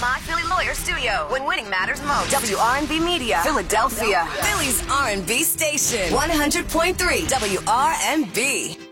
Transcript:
My Philly Lawyer Studio, when winning matters most. WRNB Media, Philadelphia. Philly's R&B station. 100.3 WRNB.